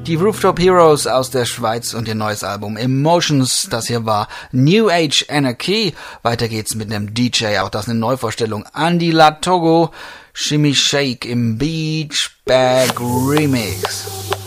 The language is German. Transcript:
Die Rooftop Heroes aus der Schweiz und ihr neues Album Emotions. Das hier war New Age Anarchy. Weiter geht's mit einem DJ, auch das eine Neuvorstellung. Andy La Togo, Shimmy Shake im Beach Bag Remix.